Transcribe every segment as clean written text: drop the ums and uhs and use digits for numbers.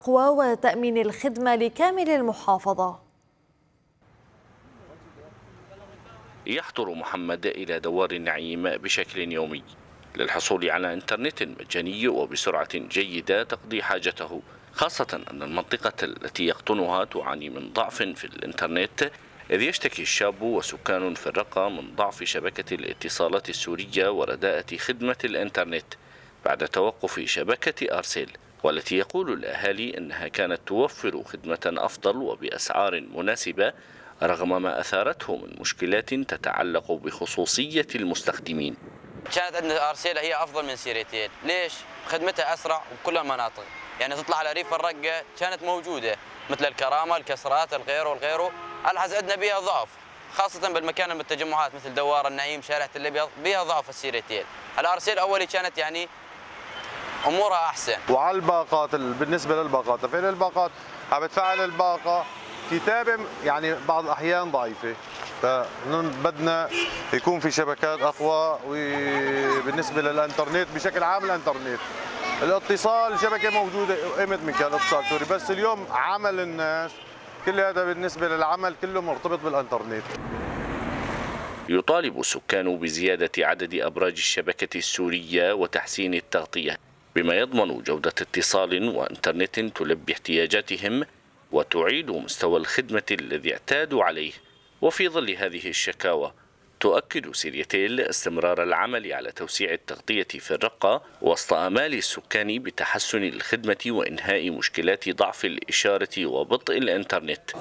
وتأمين الخدمة لكامل المحافظة. يحضر محمد إلى دوار النعيم بشكل يومي للحصول على إنترنت مجاني وبسرعة جيدة تقضي حاجته، خاصة أن المنطقة التي يقطنها تعاني من ضعف في الإنترنت، إذ يشتكي الشاب وسكان في الرقة من ضعف شبكة الاتصالات السورية ورداءة خدمة الإنترنت بعد توقف شبكة أرسل، والتي يقول الأهالي أنها كانت توفر خدمة أفضل وبأسعار مناسبة رغم ما أثارته من مشكلات تتعلق بخصوصية المستخدمين. كانت عندنا أرسل هي أفضل من سيرتين، ليش؟ خدمتها أسرع وبكل المناطق، يعني تطلع على ريف الرقة كانت موجودة مثل الكرامة، الكسرات، الغيره والغيره، الحز عندنا بيها ضعف، خاصة بالمكان من التجمعات مثل دوار النعيم، شارع الليبيا، بيها ضعف السيرتين. الأرسل أولي كانت يعني أمورها أحسن. وعلى الباقات بالنسبة للباقات، تفعيل الباقات عم بتفعل الباقة كتابة يعني بعض الأحيان ضعيفة، فبدنا يكون في شبكات أقوى. وبالنسبة للإنترنت بشكل عام، الإنترنت الاتصال شبكة موجودة قيمة من كان اتصال سوري، بس اليوم عمل الناس كل هذا بالنسبة للعمل كله مرتبط بالإنترنت. يطالب السكان بزيادة عدد أبراج الشبكة السورية وتحسين التغطية بما يضمن جودة اتصال وإنترنت تلبي احتياجاتهم وتعيد مستوى الخدمة الذي اعتادوا عليه. وفي ظل هذه الشكاوى تؤكد سيرياتيل استمرار العمل على توسيع التغطية في الرقة وسط آمال السكان بتحسن الخدمة وإنهاء مشكلات ضعف الإشارة وبطء الإنترنت.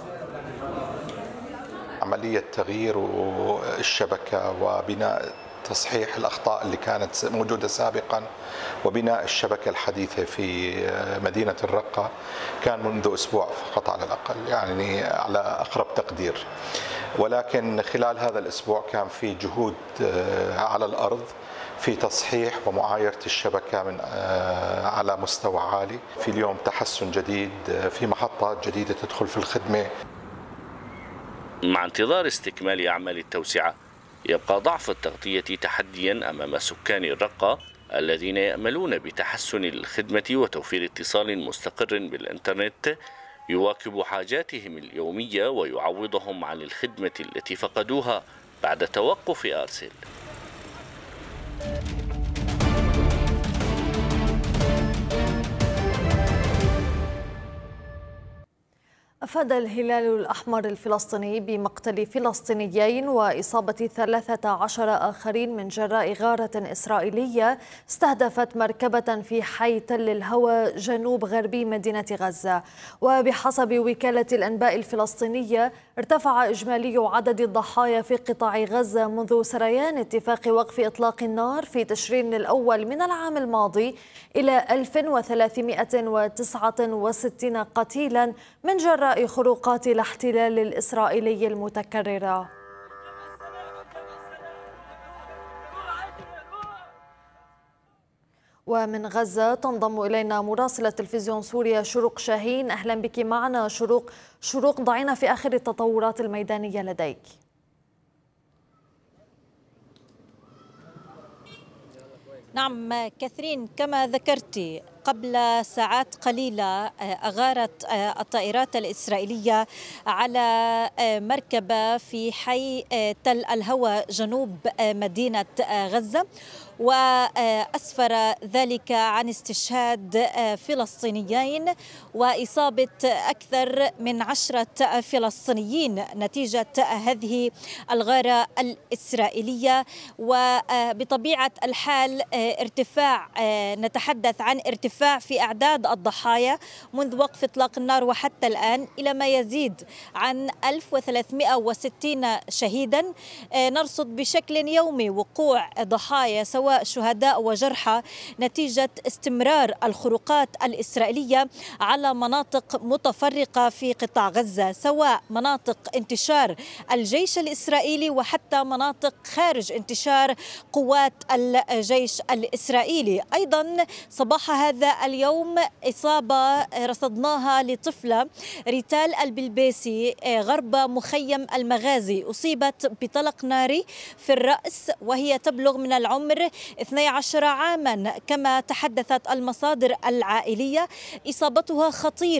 عملية تغيير الشبكة وبناء تصحيح الأخطاء اللي كانت موجودة سابقا وبناء الشبكة الحديثة في مدينة الرقة كان منذ أسبوع فقط على الأقل، يعني على أقرب تقدير. ولكن خلال هذا الأسبوع كان في جهود على الأرض في تصحيح ومعايرة الشبكة من على مستوى عالي. في اليوم تحسن جديد، في محطات جديدة تدخل في الخدمة. مع انتظار استكمال أعمال التوسعة، يبقى ضعف التغطية تحديا أمام سكان الرقة الذين يأملون بتحسن الخدمة وتوفير اتصال مستقر بالإنترنت يواكب حاجاتهم اليومية ويعوضهم عن الخدمة التي فقدوها بعد توقف أرسل. أفاد الهلال الأحمر الفلسطيني بمقتل فلسطينيين وإصابة 13 آخرين من جراء غارة إسرائيلية استهدفت مركبة في حي تل الهوى جنوب غربي مدينة غزة. وبحسب وكالة الأنباء الفلسطينية ارتفع إجمالي عدد الضحايا في قطاع غزة منذ سريان اتفاق وقف إطلاق النار في تشرين الأول من العام الماضي إلى 1369 قتيلا من جراء خروقات الاحتلال الإسرائيلي المتكررة. ومن غزة تنضم إلينا مراسلة تلفزيون سوريا شروق شاهين. أهلا بك معنا شروق، ضعينا في آخر التطورات الميدانية لديك. نعم كاثرين، كما ذكرتي قبل ساعات قليلة أغارت الطائرات الإسرائيلية على مركبة في حي تل الهوى جنوب مدينة غزة، وأسفر ذلك عن استشهاد فلسطينيين وإصابة أكثر من 10 فلسطينيين نتيجة هذه الغارة الإسرائيلية. وبطبيعة الحال نتحدث عن ارتفاع في أعداد الضحايا منذ وقف إطلاق النار وحتى الآن إلى ما يزيد عن 1360 شهيدا. نرصد بشكل يومي وقوع ضحايا سواء شهداء وجرحى نتيجة استمرار الخروقات الإسرائيلية على مناطق متفرقة في قطاع غزة، سواء مناطق انتشار الجيش الإسرائيلي وحتى مناطق خارج انتشار قوات الجيش الإسرائيلي. أيضا صباح هذا هذا اليوم إصابة رصدناها لطفلة ريتال البلبيسي غرب مخيم المغازي، أصيبت بطلق ناري في الرأس وهي تبلغ من العمر 12 عاما. كما تحدثت المصادر العائلية إصابتها خطيرة